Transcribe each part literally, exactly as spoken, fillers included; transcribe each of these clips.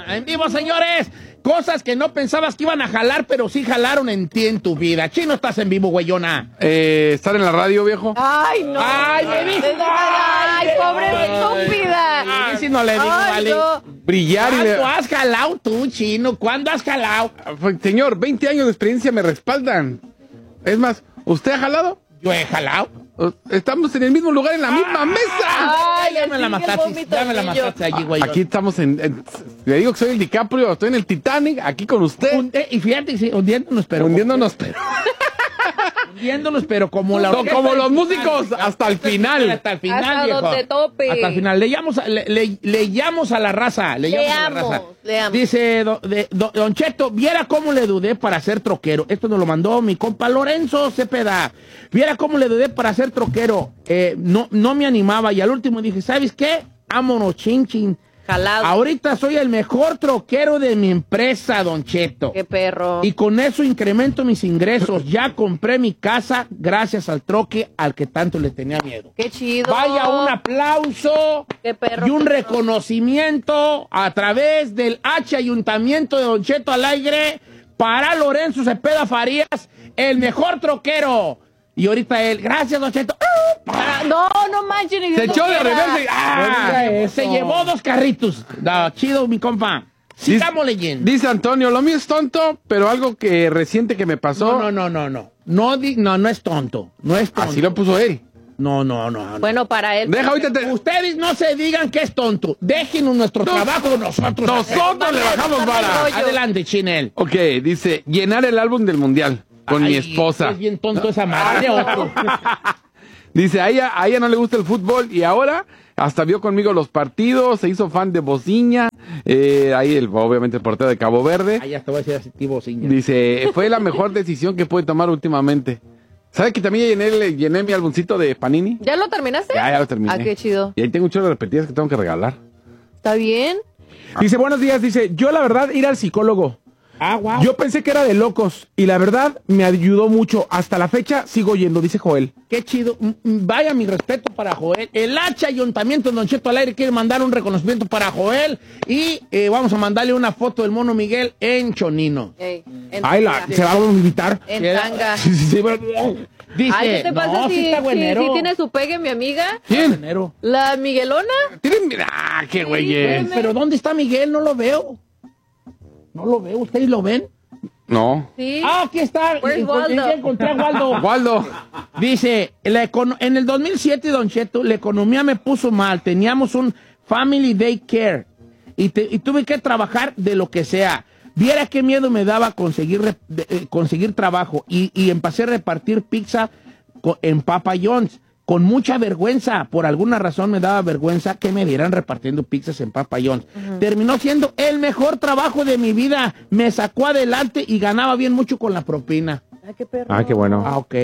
En vivo, señores. Cosas que no pensabas que iban a jalar, pero sí jalaron en ti en tu vida. Chino, estás en vivo, güeyona. Eh, estar en la radio, viejo. Ay, no. Ay, me viste. Ay, pobre estúpida. Ay, si no le digo, Ay, vale. no. Brillar y... ¿Cuándo le- has jalado tú, Chino? ¿Cuándo has jalado? Señor, veinte años de experiencia me respaldan. Es más, ¿usted ha jalado? Yo he jalado. Estamos en el mismo lugar, en la misma mesa. Ay, ya me la sigue el mataste. vómito, Ya me la niño. mataste allí, güey. Aquí estamos en, en- Le digo que soy el DiCaprio, estoy en el Titanic, aquí con usted. Un- eh, y fíjate, sí, hundiéndonos, pero... hundiéndonos, pero... Hundiéndonos, pero como la No, orquesta como del los Titanic. músicos, hasta el final. Hasta el final, Hasta viejo. donde tope. Hasta el final. Le llamos, a- le, le, le llamos a la raza. Le, Le llamos a la amo, raza. le amo. Dice do- de- do- Don Cheto, viera cómo le dudé para ser troquero. Esto nos lo mandó mi compa Lorenzo Cepeda. Viera cómo le dudé para ser troquero. Eh, no, no me animaba y al último dije, ¿sabes qué? Vámonos, chin, chin. Jalado. Ahorita soy el mejor troquero de mi empresa, Don Cheto. Qué perro. Y con eso incremento mis ingresos. Ya compré mi casa gracias al troque al que tanto le tenía miedo. Qué chido. Vaya un aplauso Qué perro, y un qué perro. reconocimiento a través del H Ayuntamiento de Don Cheto Alegre para Lorenzo Cepeda Farías, el mejor troquero. Y ahorita él, gracias, Don Cheto. Ah, no, no manches. ni Se Dios echó de quiera. reversa y... ¡Ah! Se llevó dos carritos. No, chido, mi compa. Sigamos leyendo. Dice Antonio, lo mío es tonto, pero algo que reciente que me pasó... No, no, no, no, no. No, di- no, no es tonto. No es tonto. Así lo puso él. No, no, no. no. Bueno, para él. Deja ahorita... Te... Ustedes no se digan que es tonto. Déjenos nuestro No. trabajo nosotros. Nosotros le bajamos vara. Adelante, Chinel. Ok, dice, llenar el álbum del mundial con mi Ay, esposa. Es bien tonto esa madre. otro. Dice, a ella, a ella no le gusta el fútbol y ahora hasta vio conmigo los partidos, se hizo fan de Bociña, eh, ahí el, obviamente el portero de Cabo Verde. Ay, ya te voy a decir así, tipo Ciña. Dice, fue la mejor decisión que pude tomar últimamente. ¿Sabe que también ya llené, llené mi álbumcito de Panini? ¿Ya lo terminaste? Ya, ya lo terminé. Ah, qué chido. Y ahí tengo un chorro de repetidas que tengo que regalar. ¿Está bien? Dice, buenos días, dice, yo la verdad ir al psicólogo. Ah, wow. Yo pensé que era de locos y la verdad me ayudó mucho. Hasta la fecha sigo yendo, dice Joel. Qué chido. Mm, mm, Vaya mi respeto para Joel. El H Ayuntamiento de Don Cheto al aire quiere mandar un reconocimiento para Joel y eh, vamos a mandarle una foto del mono Miguel en Chonino. Ey, en Ay, la, tanga. se va a invitar. En tanga. Sí, sí, sí, bueno. Dice, Ay, ¿qué te pasa no, si, sí está si, buenero. si tiene su pegue, mi amiga? ¿Quién? Buenero. ¿La Miguelona? ¿Tienen? Ah, qué güeyes. Pero ¿dónde está Miguel? No lo veo. No lo veo. ¿Ustedes lo ven? No. Sí. Ah, aquí está. Where's Encon- Waldo? ya encontré a Waldo. Waldo. Dice, la econo- en el dos mil siete, Don Cheto, la economía me puso mal. Teníamos un family day care y, te- y tuve que trabajar de lo que sea. Viera qué miedo me daba conseguir, re- de- eh, conseguir trabajo y, y empecé a repartir pizza co- en Papa John's. Con mucha vergüenza, por alguna razón me daba vergüenza que me vieran repartiendo pizzas en Papa John's. Terminó siendo el mejor trabajo de mi vida. Me sacó adelante y ganaba bien mucho con la propina. Ay, qué perro. Ah, qué bueno. Ah, ok.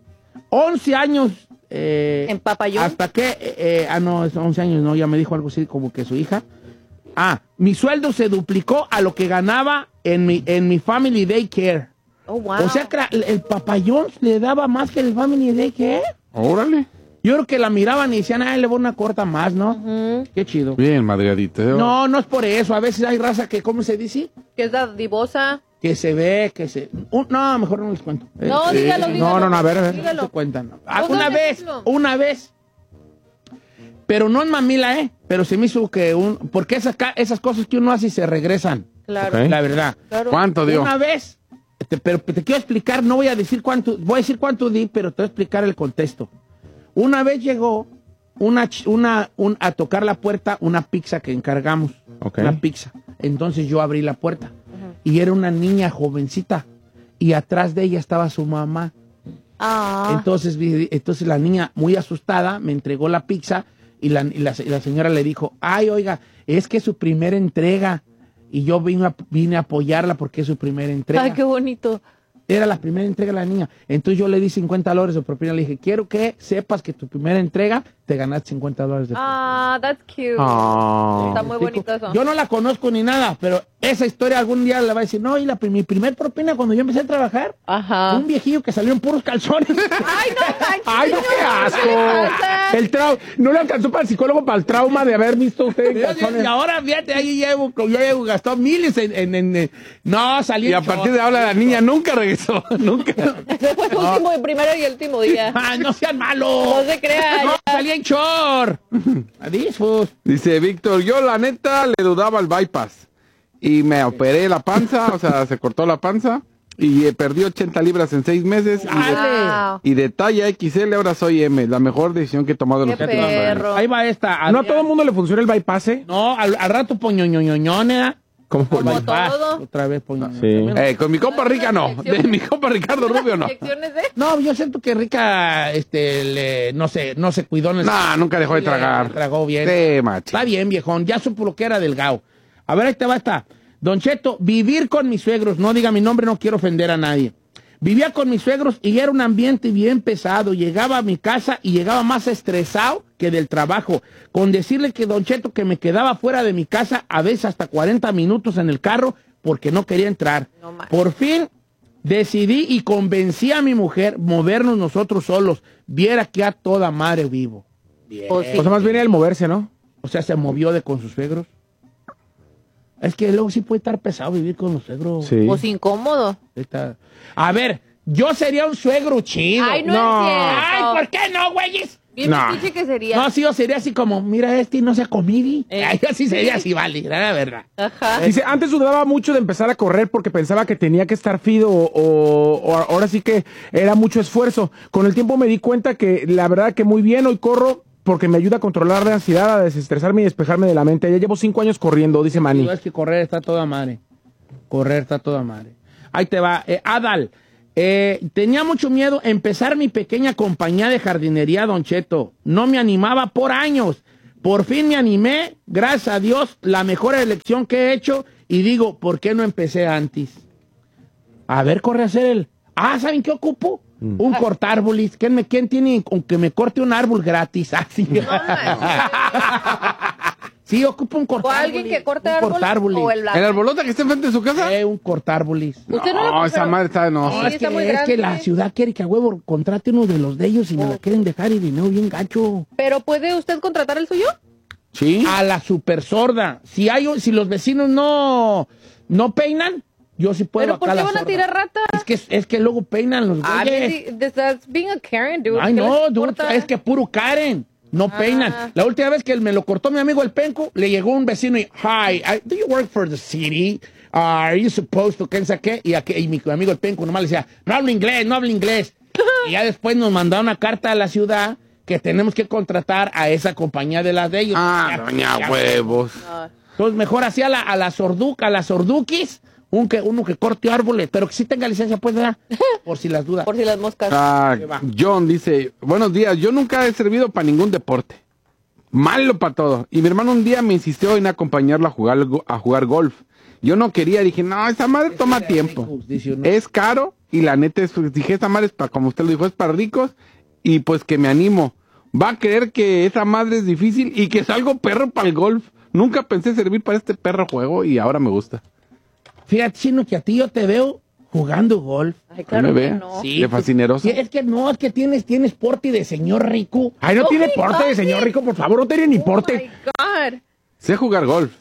once años. Eh, ¿En Papa John's? ¿Hasta qué? Eh, eh, ah, no, es once años, no, ya me dijo algo así como que su hija. Ah, mi sueldo se duplicó a lo que ganaba en mi, en mi Family Day Care. Oh, wow. O sea que la- el Papa John's le daba más que el Family Day Care. Órale. Yo creo que la miraban y decían, ah, le voy una corta más, ¿no? Ujú. Qué chido. Bien, madreadito. No, no es por eso. A veces hay raza que, ¿cómo se dice? ¿Qué es la divosa? Que se ve, que se... Un- no, mejor no les cuento. Eh, No, eh, dígalo, no, dígalo. no, no, a ver, a ver. No Dígalo. se cuentan. no. Ah, Ponga una un vez, ejemplo. una vez. Pero no en mamila, ¿eh? Pero se me hizo que un... Porque esas, ca- esas cosas que uno hace y se regresan. Claro. Ok. La verdad. Claro. ¿Cuánto dio? Una vez, te- pero te quiero explicar, no voy a decir cuánto, voy a decir cuánto di, pero te voy a explicar el contexto. Una vez llegó una, ch- una, un, a tocar la puerta una pizza que encargamos. Ok. Una pizza. Entonces yo abrí la puerta. Y era una niña jovencita. Y atrás de ella estaba su mamá. Ah. Entonces, vi- entonces la niña, muy asustada, me entregó la pizza y la, y la- y la señora le dijo, ay, oiga, es que es su primera entrega. Y yo vine a, vine a apoyarla porque es su primera entrega. Ay, qué bonito. Era la primera entrega de la niña. Entonces yo le di cincuenta dólares de propina. Le dije, quiero que sepas que tu primera entrega te ganaste cincuenta dólares de propina. Ah, that's cute. Ah. Está muy bonito eso. Yo no la conozco ni nada, pero esa historia algún día le va a decir, no, y la, mi primer propina cuando yo empecé a trabajar, Ajá. un viejillo que salió en puros calzones. Ay, no manches. ¡Ay, no, qué asco! El trau no le alcanzó para el psicólogo para el trauma de haber visto usted en Y calzones. ahora, fíjate, ahí llevo, yo llevo, gastó miles en, en, en, en- no, salí Y a en partir short. de ahora la niña nunca regresó, nunca. Ese fue su último, el primero y el último día. Ay, no sean malos. No se crea, No, ya. salí en short. Adiós, pues. Dice Víctor, yo la neta le dudaba al bypass y me operé la panza, o sea, se cortó la panza y eh, perdí ochenta libras en seis meses y de, Wow. y de talla equis ele ahora soy eme, la mejor decisión que he tomado en los Qué últimos años. perro. Ahí va esta. No a todo el mundo le funciona el bypass, ¿eh? No, al, al rato poñoñoñoñone. Como Como todo. Otra vez poñoñoñone. Sí. Eh, con mi compa Rica no, de mi compa Ricardo Rubio no. ¿Inyecciones de? No, yo siento que Rica, este, le, no sé, no se cuidó en el... No, nunca dejó de Le- tragar. le tragó bien. Sí, macho. Está bien, viejón, ya supo lo que era delgado. A ver, ahí te va esta. Don Cheto, vivir con mis suegros, no diga mi nombre, no quiero ofender a nadie. Vivía con mis suegros y era un ambiente bien pesado. Llegaba a mi casa y llegaba más estresado que del trabajo. Con decirle que Don Cheto que me quedaba fuera de mi casa a veces hasta cuarenta minutos en el carro porque no quería entrar. No manches. Por fin decidí y convencí a mi mujer movernos nosotros solos. Viera que a toda madre vivo. Pues sí. O sea, más bien el moverse, ¿no? O sea, se movió de con sus suegros. Es que luego sí puede estar pesado vivir con los suegros. Sí. Pues incómodo. Está- A ver, yo sería un suegro chido. Ay, no, No. es cierto. Ay, ¿por qué no, güeyes? Bien No. metiche que sería. No, sí, yo sería así como, mira este y no se ha comido. Eh. Ay, así sería así, vale, la verdad. Ajá. Dice, antes dudaba mucho de empezar a correr porque pensaba que tenía que estar fido o, o- o ahora sí que era mucho esfuerzo. Con el tiempo me di cuenta que la verdad que muy bien, hoy corro porque me ayuda a controlar la ansiedad, a desestresarme y despejarme de la mente. Ya llevo cinco años corriendo, dice Manny. No, es que correr está toda madre. Correr está toda madre. Ahí te va. Eh, Adal, eh, tenía mucho miedo empezar mi pequeña compañía de jardinería, Don Cheto. No me animaba por años. Por fin me animé, gracias a Dios, la mejor elección que he hecho. Y digo, ¿por qué no empecé antes? A ver, corre a hacer el... Ah, ¿saben qué ocupo? Un cortárbolis. ¿Quién, me, ¿Quién tiene con que me corte un árbol gratis? Así. Sí, ocupo un O cortárbolis. alguien que corte un árboles cortárbolis. o el blanco. ¿El arbolota que está enfrente de su casa? Eh, un cortárbolis. Usted no lo No, compró. esa madre está, no. No, Sí, es, está que, muy es que grande. la ciudad quiere que a huevo contrate uno de los de ellos y me la quieren dejar y dinero bien gacho. Pero ¿puede usted contratar el suyo? Sí. A la super sorda. Si hay, un- si los vecinos no, no peinan, yo sí puedo ¿Pero por acá qué la van a sorda. tirar rata? Es que, es que luego peinan los Ah, güeyes. really? That's being a Karen, dude. Ay, ¿Qué no, les dude, importa? es que puro Karen. No Ah. peinan. La última vez que me lo cortó mi amigo el penco, le llegó un vecino y, hi, I- do you work for the city? Uh, are you supposed to, ¿qué sé qué? Y, aquí- y mi amigo el penco nomás le decía, no hablo inglés, no hablo inglés. Y ya después nos mandaron una carta a la ciudad que tenemos que contratar a esa compañía de las de ellos. Ah, Ya- doña ya- huevos. Ah. Entonces mejor así a la, a la sorduca, a las sorduquis, un que, uno que corte árboles, pero que sí tenga licencia, pues, ¿verdad? Por si las dudas. Por si las moscas. Ah, ¿Qué va? John dice, buenos días, yo nunca he servido para ningún deporte. Malo para todo. Y mi hermano un día me insistió en acompañarlo a jugar, a jugar golf. Yo no quería, dije, no, esa madre toma tiempo. Dice uno. Es caro y la neta es, dije, esa madre es para, como usted lo dijo, es para ricos y pues que me animo. Va a creer que esa madre es difícil y que salgo perro para el golf. Nunca pensé servir para este perro juego y ahora me gusta. Fíjate, Chino, que a ti yo te veo jugando golf. Ay, claro me que ve? no. Sí, ¿De fascineroso? Sí, es que no, es que tienes, tienes porte de señor rico. Ay, no Oh tiene my porte, God, señor sí. Rico, por favor, no tiene ni Oh porte. my God. Sé jugar golf.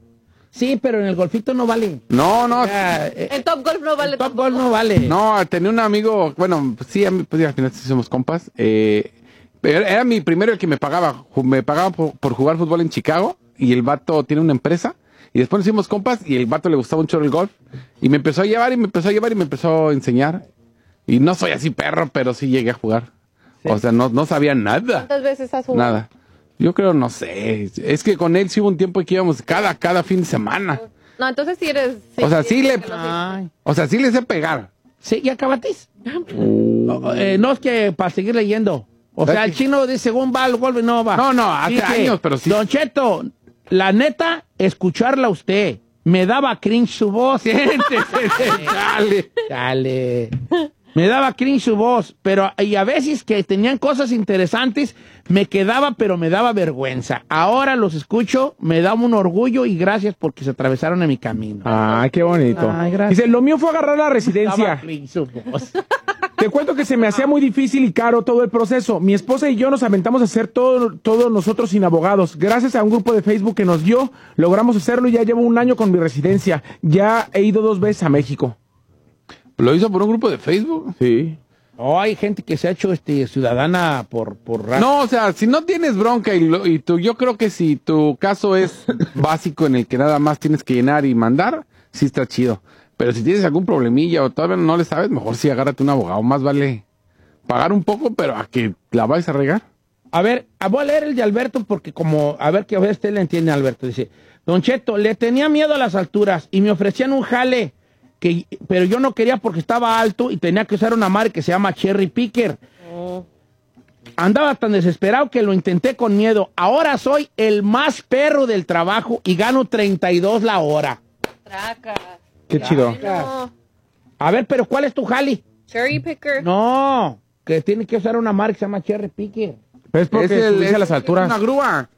Sí, pero en el golfito no vale. No, no, O sea, eh, En Top Golf no vale el top tampoco. golf no vale. no, tenía un amigo, bueno, pues sí, a mí, pues ya al final sí somos compas. Eh, pero era mi primero el que me pagaba. Ju- Me pagaba por, por jugar fútbol en Chicago y el vato tiene una empresa. Y después nos hicimos compas y el vato le gustaba un chorro el golf. Y me empezó a llevar y me empezó a llevar y me empezó a enseñar. Y no soy así perro, pero sí llegué a jugar. O sea, no, no sabía nada. ¿Cuántas veces has jugado? Nada. Yo creo, no sé. Es que con él sí hubo un tiempo que íbamos cada, cada fin de semana. No, entonces sí eres... O sea, sí le- eres- Ay. O sea, sí le sé pegar. Sí, ¿ya acabatis? Oh, eh, no es que para seguir leyendo. O sea, el chino dice, según va al golf, no va. No, no, hace Dice, años, pero sí. Don Cheto, la neta, escucharla a usted. Me daba cringe su voz. Siéntese, dale. Dale. Me daba cringe su voz, pero y a veces que tenían cosas interesantes, me quedaba, pero me daba vergüenza. Ahora los escucho, me da un orgullo y gracias porque se atravesaron en mi camino. Ay, qué bonito. Ay, gracias. Dice, lo mío fue agarrar la Daba residencia. cringe su voz. Te cuento que se me hacía muy difícil y caro todo el proceso. Mi esposa y yo nos aventamos a hacer todo, todos nosotros sin abogados. Gracias a un grupo de Facebook que nos dio, logramos hacerlo y ya llevo un año con mi residencia. Ya he ido dos veces a México. ¿Lo hizo por un grupo de Facebook? Sí. Oh, hay gente que se ha hecho este ciudadana por por rato. No, o sea, si no tienes bronca y, lo, y tú, yo creo que si tu caso es básico en el que nada más tienes que llenar y mandar, sí está chido. Pero si tienes algún problemilla o todavía no le sabes, mejor sí agárrate un abogado. Más vale pagar un poco, pero a que la vayas a regar. A ver, voy a leer el de Alberto porque como, a ver que a ver usted le entiende a Alberto. Dice, Don Cheto, le tenía miedo a las alturas y me ofrecían un jale, que, pero yo no quería porque estaba alto y tenía que usar una madre que se llama Cherry Picker. Oh. Andaba tan desesperado que lo intenté con miedo. Ahora soy el más perro del trabajo y gano treinta y dos la hora. Tracas. Qué chido. No. A ver, pero ¿cuál es tu jale? Cherry picker. No, que tiene que usar una marca que se llama Cherry Picker. Pero es porque Es el- subirse a las es alturas. una grúa.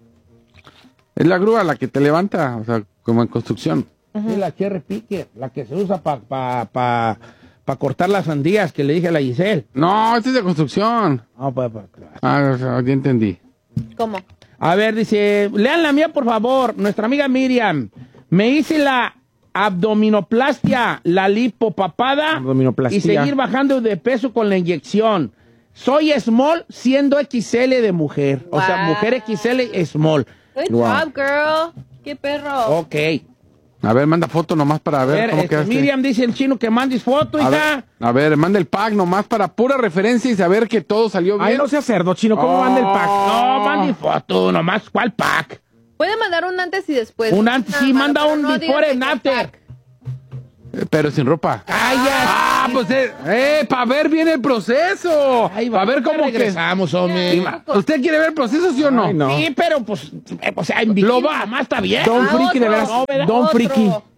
Es la grúa la que te levanta, o sea, como en construcción. Sí, la Cherry Picker, la que se usa para pa, pa, pa cortar las sandías que le dije a la Giselle. No, este es de construcción. No, pues, pues, Ah, o sea, ya entendí. ¿Cómo? a ver, dice, lean la mía, por favor. Nuestra amiga Miriam. Me hice la abdominoplastia, la lipopapada Abdominoplastia. y seguir bajando de peso con la inyección. Soy small siendo X L de mujer. O sea, Wow. mujer X L small. Good Wow. job, girl. Qué perro. Ok. A ver, manda foto nomás para A ver, ver, cómo este, quedaste. Miriam dice el chino que mandes foto, a, hija. ver, a ver, manda el pack nomás para pura referencia y saber que todo salió bien. Ay, no seas cerdo, chino. ¿Cómo Oh. manda el pack? No, mande foto, nomás. ¿Cuál pack? Puede mandar un antes y después. Un antes, Nada sí, más, manda pero un no before digas and de qué after. pack. Eh, Pero sin ropa. ¡Cállate! Ah, pues, eh, eh para ver bien el proceso. Ay, Para ver cómo que... regresamos, hombre. ¿Usted quiere ver el proceso, sí o no? Ay, no. Sí, pero pues, eh, o sea, en bikini Lo va- nomás está bien. Don Ah, Friki, de otro. veras. No, ¿verdad? Don Otro. Friki.